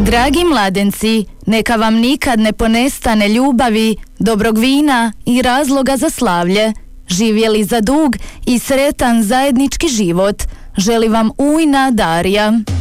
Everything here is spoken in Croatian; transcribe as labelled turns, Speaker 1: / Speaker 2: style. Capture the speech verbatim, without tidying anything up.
Speaker 1: Dragi mladenci, neka vam nikad ne ponestane ljubavi, dobrog vina i razloga za slavlje. Živjeli za dug i sretan zajednički život. Želi vam ujna Darija.